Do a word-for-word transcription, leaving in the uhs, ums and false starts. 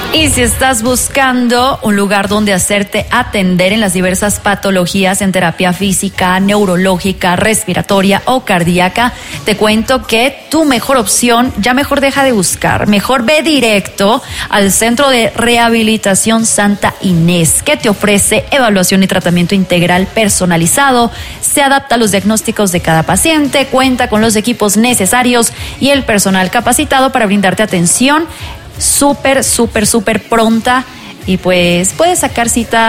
Y si estás buscando un lugar donde hacerte atender en las diversas patologías en terapia física, neurológica, respiratoria o cardíaca, te cuento que tu mejor opción, ya mejor deja de buscar, mejor ve directo al Centro de Rehabilitación Santa Inés, que te ofrece evaluación y tratamiento integral personalizado, se adapta a los diagnósticos de cada paciente, cuenta con los equipos necesarios y el personal capacitado para brindarte atención súper, súper, súper pronta, y pues puedes sacar cita